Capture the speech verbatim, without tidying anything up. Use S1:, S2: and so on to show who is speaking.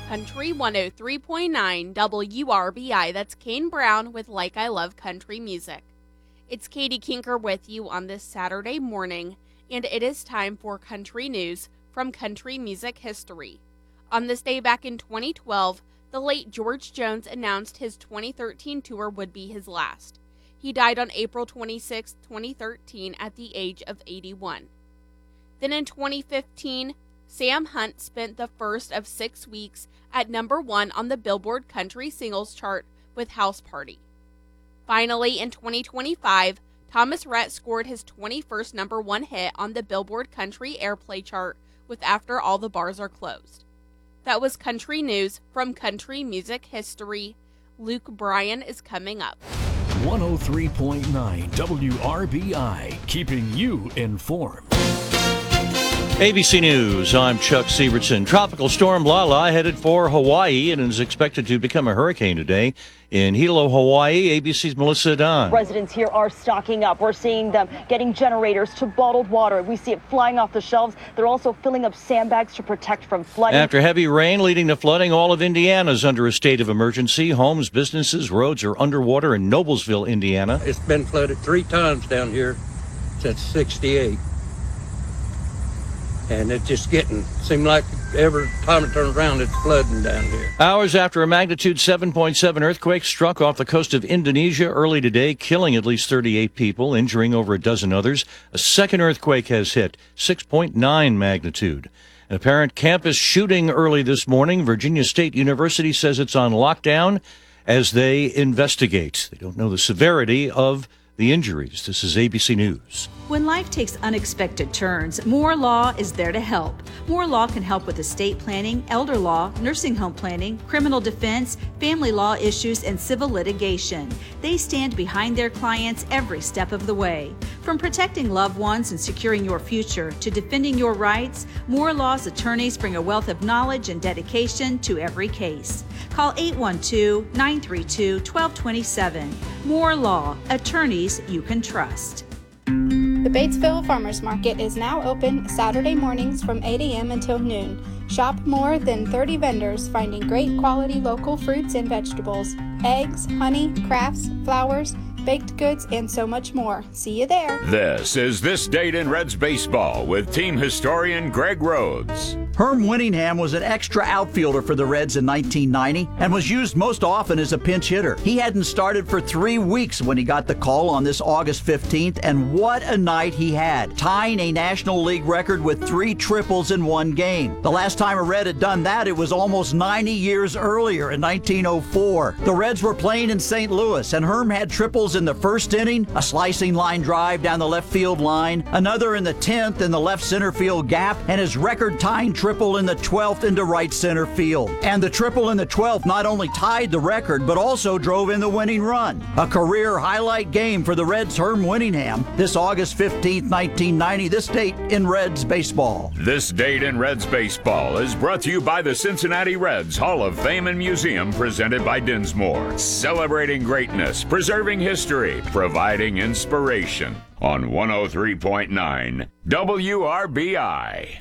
S1: Country one oh three point nine W R B I. That's Kane Brown with Like I Love Country Music. It's Katie Kinker with you on this Saturday morning, and it is time for country news from country music history. On this day back in twenty twelve, the late George Jones announced his twenty thirteen tour would be his last. He died on April twenty-sixth, twenty thirteen at the age of eighty-one. Then in twenty fifteen, Sam Hunt spent the first of six weeks at number one on the Billboard Country Singles Chart with House Party. Finally, in twenty twenty-five, Thomas Rhett scored his twenty-first number one hit on the Billboard Country Airplay Chart with After All the Bars Are Closed. That was country news from country music history. Luke Bryan is coming up.
S2: one oh three point nine W R B I, keeping you informed.
S3: A B C News, I'm Chuck Severson. Tropical storm Lala headed for Hawaii and is expected to become a hurricane today in Hilo, Hawaii. A B C's Melissa Don.
S4: Residents here are stocking up. We're seeing them getting generators to bottled water. We see it flying off the shelves. They're also filling up sandbags to protect from flooding.
S3: After heavy rain leading to flooding, all of Indiana is under a state of emergency. Homes, businesses, roads are underwater in Noblesville, Indiana.
S5: It's been flooded three times down here since sixty-eight. And it's just getting, seems like every time it turns around, it's flooding down here.
S3: Hours after a magnitude seven point seven earthquake struck off the coast of Indonesia early today, killing at least thirty-eight people, injuring over a dozen others, a second earthquake has hit, six point nine magnitude. An apparent campus shooting early this morning. Virginia State University says it's on lockdown as they investigate. They don't know the severity of the injuries. This is A B C News.
S6: When life takes unexpected turns, Moore Law is there to help. Moore Law can help with estate planning, elder law, nursing home planning, criminal defense, family law issues, and civil litigation. They stand behind their clients every step of the way. From protecting loved ones and securing your future to defending your rights, Moore Law's attorneys bring a wealth of knowledge and dedication to every case. Call eight one two, nine three two, one two two seven. Moore Law, attorneys you can trust.
S7: The Batesville Farmers Market is now open Saturday mornings from eight a.m. until noon. Shop more than thirty vendors finding great quality local fruits and vegetables, eggs, honey, crafts, flowers, baked goods, and so much more. See you there.
S8: This is This Date in Reds Baseball with team historian Greg Rhodes.
S9: Herm Winningham was an extra outfielder for the Reds in nineteen ninety and was used most often as a pinch hitter. He hadn't started for three weeks when he got the call on this August fifteenth, and what a night he had, tying a National League record with three triples in one game. The last time a Red had done that, it was almost ninety years earlier in nineteen oh four. The Reds were playing in Saint Louis, and Herm had triples in the first inning, a slicing line drive down the left field line, another in the tenth in the left center field gap, and his record-tying triple in the twelfth into right center field. And the triple in the twelfth not only tied the record, but also drove in the winning run. A career highlight game for the Reds' Herm Winningham this August fifteenth, nineteen ninety, this date in Reds baseball.
S8: This Date in Reds Baseball is brought to you by the Cincinnati Reds Hall of Fame and Museum, presented by Dinsmore. Celebrating greatness, preserving history, providing inspiration on one oh three point nine W R B I.